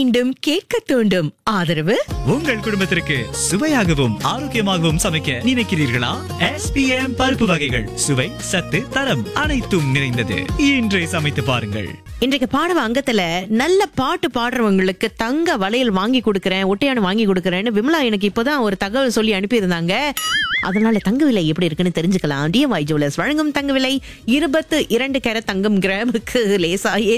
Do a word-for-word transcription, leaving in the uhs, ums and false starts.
மீண்டும் கேட்க தூண்டும். ஆதரவு உங்கள் குடும்பத்திற்கு சுவையாகவும் ஆரோக்கியமாகவும் சமைக்க நினைக்கிறீர்களா? எஸ் பி எம் பருப்பு வகைகள் சுவை சத்து தரம் அனைத்தும் நிறைந்தது. இன்றே சமைத்து பாருங்கள். இன்றைக்கு பாடவ அங்கத்துல நல்ல பாட்டு பாடுறவங்களுக்கு தங்க வளையல் வாங்கி கொடுக்கறேன், ஒட்டையானு வாங்கி கொடுக்கறேன்னு விமலா எனக்கு இப்பதான் ஒரு தகவல் சொல்லி அனுப்பியிருந்தாங்க. அதனால தங்க விலை எப்படி இருக்குன்னு தெரிஞ்சுக்கலாம். டிஎம்ஐ ஜுவல்லர்ஸ் வழங்கும் தங்க விலை இருபத்து இரண்டு கேரட் தங்கம் கிராமுக்கு லேசா